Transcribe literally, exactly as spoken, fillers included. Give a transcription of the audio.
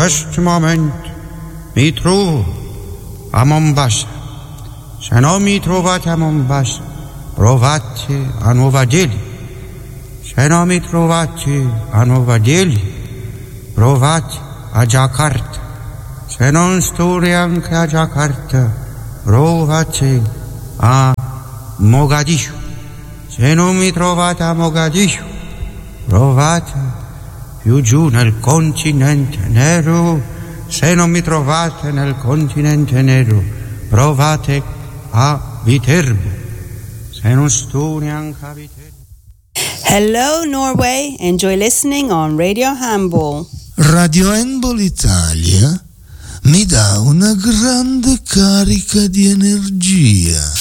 questo momento mi trovo a Mombasa. Se non mi trovate a Mombasa, provate a Nuova Delhi. Se non mi trovate a Nuova Delhi, provate a Jakarta. Se non sto neanche a Jakarta, provate a Mogadiscio. Se non mi trovate a Mogadiscio, provate più giù nel continente nero. Se non mi trovate nel continente nero, provate a Viterbo. Se non sto neanche a Viterbo. Hello Norway, enjoy listening on Radio Handball. Radio Handball Italia mi dà una grande carica di energia.